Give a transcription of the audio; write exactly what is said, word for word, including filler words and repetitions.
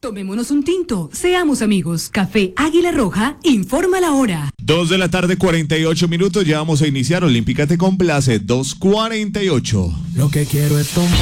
Tomémonos un tinto, seamos amigos. Café Águila Roja, informa la hora. Dos de la tarde, cuarenta y ocho minutos, ya vamos a iniciar. Olímpica te complace, dos cuarenta y ocho. Lo que quiero es tomar.